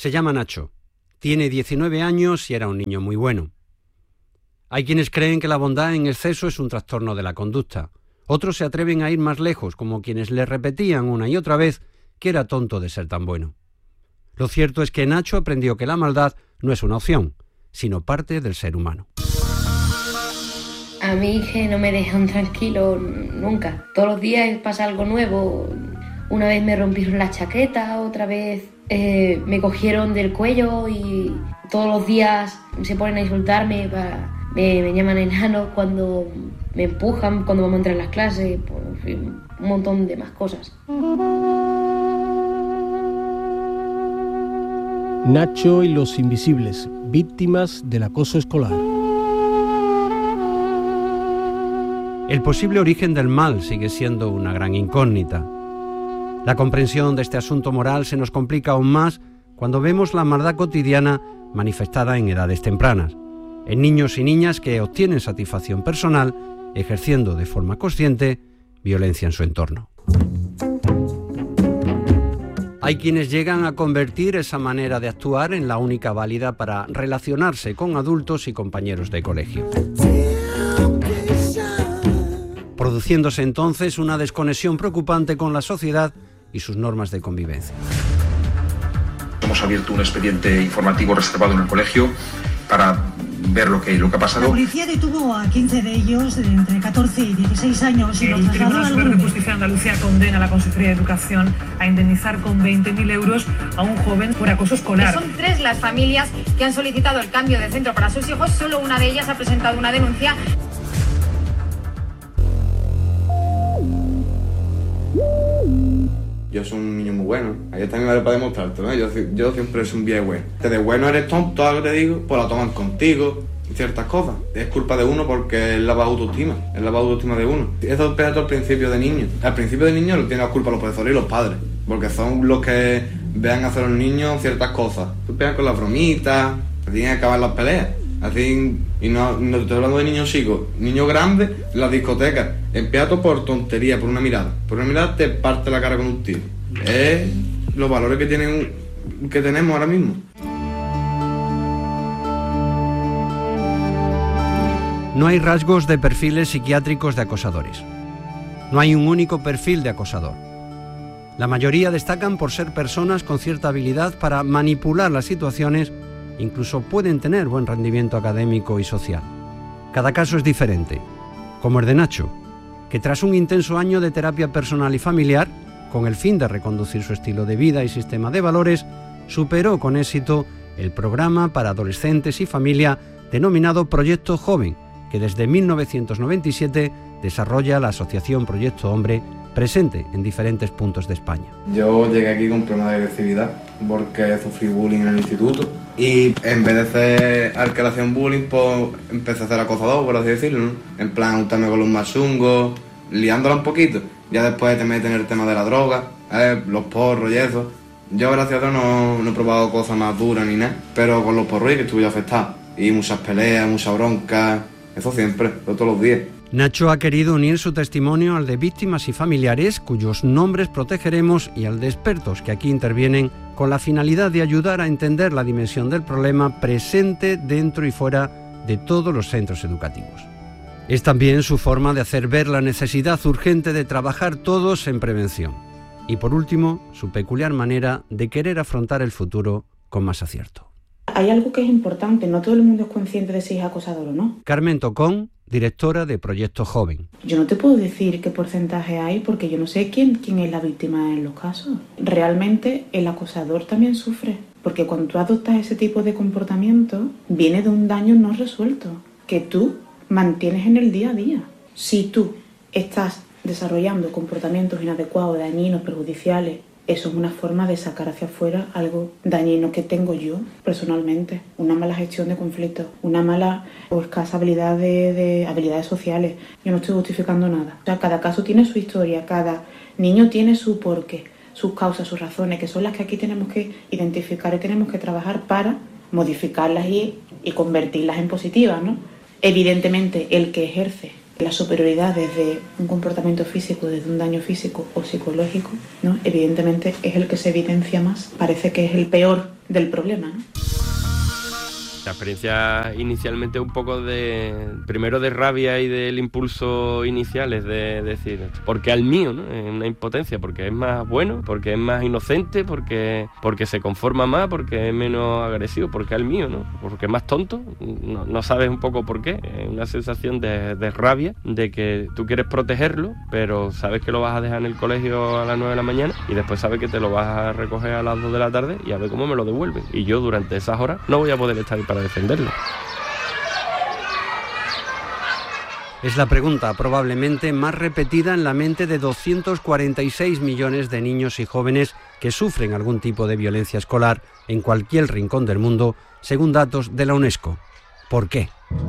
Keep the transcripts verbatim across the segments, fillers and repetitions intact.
Se llama Nacho, tiene diecinueve años y era un niño muy bueno. Hay quienes creen que la bondad en exceso es un trastorno de la conducta. Otros se atreven a ir más lejos, como quienes le repetían una y otra vez que era tonto de ser tan bueno. Lo cierto es que Nacho aprendió que la maldad no es una opción, sino parte del ser humano. A mí que no me dejan tranquilo nunca. Todos los días pasa algo nuevo. Una vez me rompieron la chaqueta, otra vez eh, me cogieron del cuello y todos los días se ponen a insultarme, para, me, me llaman enano cuando me empujan, cuando vamos a entrar en las clases, pues, en fin, un montón de más cosas. Nacho y los invisibles, víctimas del acoso escolar. El posible origen del mal sigue siendo una gran incógnita. La comprensión de este asunto moral se nos complica aún más cuando vemos la maldad cotidiana manifestada en edades tempranas, en niños y niñas que obtienen satisfacción personal ejerciendo de forma consciente violencia en su entorno. Hay quienes llegan a convertir esa manera de actuar en la única válida para relacionarse con adultos y compañeros de colegio, produciéndose entonces una desconexión preocupante con la sociedad y sus normas de convivencia. Hemos abierto un expediente informativo reservado en el colegio para ver lo que, lo que ha pasado. La policía detuvo a quince de ellos de entre catorce y dieciséis años y los trasladó al Tribunal de Justicia de Andalucía condena a la Consejería de Educación a indemnizar con veinte mil euros a un joven por acoso escolar. Son tres las familias que han solicitado el cambio de centro para sus hijos, solo una de ellas ha presentado una denuncia. Yo soy un niño muy bueno, ahí está mi madre para demostrarte, ¿no? Yo, yo siempre soy un viejo bueno. Que de bueno eres tonto, algo que te digo, pues la toman contigo, ciertas cosas. Es culpa de uno porque es la baja autoestima, es la baja autoestima de uno. Eso empieza al principio de niño. Al principio de niño lo tienen la culpa los profesores y los padres, porque son los que vean hacer a los niños ciertas cosas. Tú empiezas con las bromitas, te tienen que acabar las peleas. Así, y no, no estoy hablando de niños chicos, niños grandes, la discoteca, empieza todo por tontería, por una mirada. Por una mirada te parte la cara con un tiro. Es los valores que tienen, que tenemos ahora mismo. No hay rasgos de perfiles psiquiátricos de acosadores. No hay un único perfil de acosador. La mayoría destacan por ser personas con cierta habilidad para manipular las situaciones. Incluso pueden tener buen rendimiento académico y social. Cada caso es diferente, como el de Nacho, que tras un intenso año de terapia personal y familiar, con el fin de reconducir su estilo de vida y sistema de valores, superó con éxito el programa para adolescentes y familia denominado Proyecto Joven, que desde mil novecientos noventa y siete desarrolla la asociación Proyecto Hombre, presente en diferentes puntos de España. Yo llegué aquí con problemas de agresividad porque sufrí bullying en el instituto y en vez de hacer al que le hacían bullying, pues empecé a hacer acosador, por así decirlo, ¿no? En plan, juntarme con los más chungos, liándola un poquito. Ya después te meten en el tema de la droga, ¿eh? Los porros y eso. Yo, gracias a Dios, no, no he probado cosas más duras ni nada, pero con los porros que estuve yo afectado. Y muchas peleas, mucha bronca, eso siempre, todos los días. Nacho ha querido unir su testimonio al de víctimas y familiares, cuyos nombres protegeremos, y al de expertos que aquí intervienen con la finalidad de ayudar a entender la dimensión del problema presente dentro y fuera de todos los centros educativos. Es también su forma de hacer ver la necesidad urgente de trabajar todos en prevención. Y por último, su peculiar manera de querer afrontar el futuro con más acierto. Hay algo que es importante, no todo el mundo es consciente de si es acosador o no. Carmen Tocón, directora de Proyecto Joven. Yo no te puedo decir qué porcentaje hay porque yo no sé quién, quién es la víctima en los casos. Realmente el acosador también sufre, porque cuando tú adoptas ese tipo de comportamiento, viene de un daño no resuelto, que tú mantienes en el día a día. Si tú estás desarrollando comportamientos inadecuados, dañinos, perjudiciales, eso es una forma de sacar hacia afuera algo dañino que tengo yo personalmente. Una mala gestión de conflictos, una mala o escasa habilidad de, de habilidades sociales. Yo no estoy justificando nada. O sea, cada caso tiene su historia, cada niño tiene su porqué, sus causas, sus razones, que son las que aquí tenemos que identificar y tenemos que trabajar para modificarlas y, y convertirlas en positivas, ¿no? Evidentemente, el que ejerce la superioridad desde un comportamiento físico, desde un daño físico o psicológico, ¿no? Evidentemente es el que se evidencia más, parece que es el peor del problema, ¿no? La experiencia inicialmente un poco de, primero de rabia y del impulso inicial, es de decir, ¿por qué al mío? ¿No? Es una impotencia, porque es más bueno, porque es más inocente, porque, porque se conforma más, porque es menos agresivo, porque al mío, ¿no? Porque es más tonto, no, no sabes un poco por qué, es una sensación de, de rabia, de que tú quieres protegerlo, pero sabes que lo vas a dejar en el colegio a las nueve de la mañana y después sabes que te lo vas a recoger a las dos de la tarde y a ver cómo me lo devuelven. Y yo durante esas horas no voy a poder estar ahí para defenderlo. Es la pregunta probablemente más repetida en la mente de doscientos cuarenta y seis millones de niños y jóvenes que sufren algún tipo de violencia escolar en cualquier rincón del mundo, según datos de la UNESCO. ¿Por qué?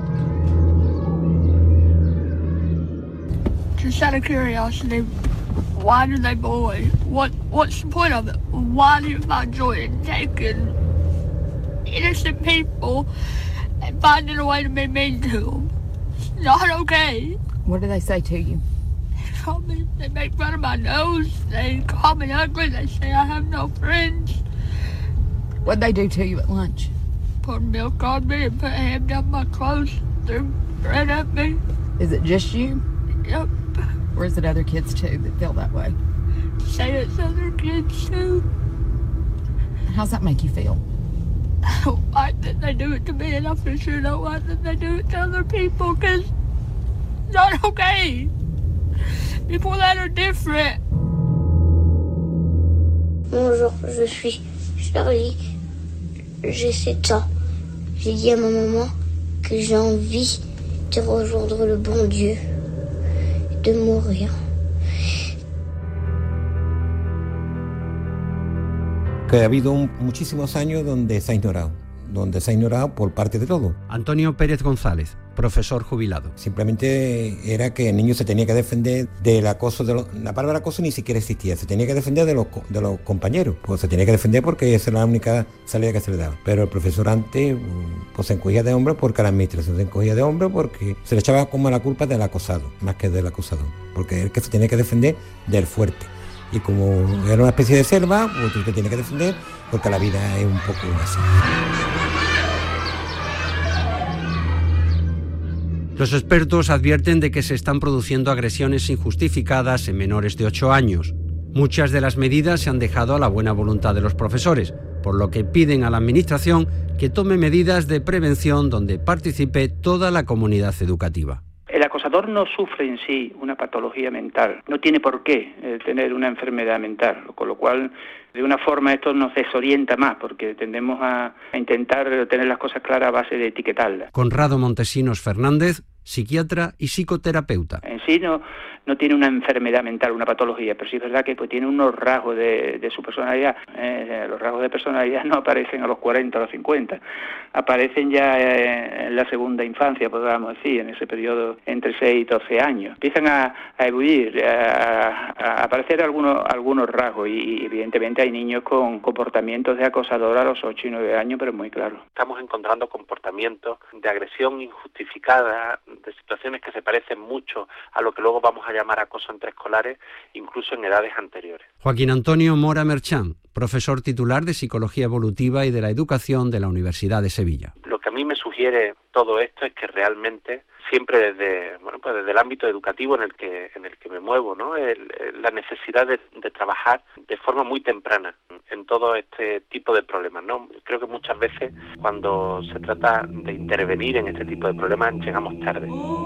Just out of curiosity, why do they bully? What what's the point of it? Why do you find joy in taking innocent people and finding a way to be mean to them? It's not okay. What do they say to you? They call me, they make fun of my nose, they call me ugly, they say I have no friends. What'd they do to you at lunch? Pour milk on me and put a hand down my clothes, threw bread at me. Is it just you? Yep. Or is it other kids too that feel that way? Say it's other kids too. How's that make you feel? I don't like that they do it to me, and I for sure don't like that they do it to other people, because it's not okay. People that are different. Bonjour, je suis Charlie, j'ai sept ans. J'ai dit à ma maman que j'ai envie de rejoindre le bon Dieu, de mourir. Que ha habido un, muchísimos años donde se ha ignorado, donde se ha ignorado por parte de todo. Antonio Pérez González, profesor jubilado. Simplemente era que el niño se tenía que defender del acoso, de lo, la palabra acoso ni siquiera existía, se tenía que defender de los, de los compañeros, pues se tenía que defender porque esa era la única salida que se le daba. Pero el profesor antes pues se encogía de hombros porque la administración se encogía de hombros porque se le echaba como la culpa del acosado, más que del acosador, porque es el que se tenía que defender del fuerte. Y como era una especie de selva, pues tú te tienes que defender porque la vida es un poco así. Los expertos advierten de que se están produciendo agresiones injustificadas en menores de ocho años. Muchas de las medidas se han dejado a la buena voluntad de los profesores, por lo que piden a la Administración que tome medidas de prevención donde participe toda la comunidad educativa. El acosador no sufre en sí una patología mental, no tiene por qué eh, tener una enfermedad mental, con lo cual de una forma esto nos desorienta más porque tendemos a, a intentar tener las cosas claras a base de etiquetarlas. Conrado Montesinos Fernández, psiquiatra y psicoterapeuta. En sí no, no tiene una enfermedad mental, una patología, pero sí es verdad que pues, tiene unos rasgos de, de su personalidad. Eh, los rasgos de personalidad no aparecen a los cuarenta o a los cincuenta, aparecen ya eh, en la segunda infancia, podríamos decir, en ese periodo entre seis y doce años. Empiezan a, a ebullir, a, a aparecer algunos, algunos rasgos y, y evidentemente hay niños con comportamientos de acosador a los ocho y nueve años, pero muy claro. Estamos encontrando comportamientos de agresión injustificada, de situaciones que se parecen mucho a lo que luego vamos a llamar acoso entre escolares, incluso en edades anteriores. Joaquín Antonio Mora Merchán, profesor titular de Psicología Evolutiva y de la Educación de la Universidad de Sevilla. Lo que a mí me sugiere todo esto es que realmente siempre desde bueno pues desde el ámbito educativo en el que en el que me muevo, ¿no? El, la necesidad de, de trabajar de forma muy temprana en todo este tipo de problemas, ¿no? Creo que muchas veces cuando se trata de intervenir en este tipo de problemas llegamos tarde.